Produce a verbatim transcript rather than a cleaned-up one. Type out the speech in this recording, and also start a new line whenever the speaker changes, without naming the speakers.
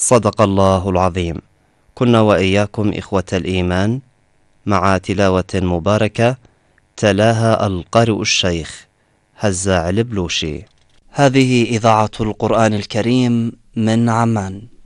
صدق الله العظيم. كنا وإياكم إخوة الإيمان مع تلاوة مباركة تلاها القارئ الشيخ هزاع البلوشي. هذه إذاعة القرآن الكريم من عمان.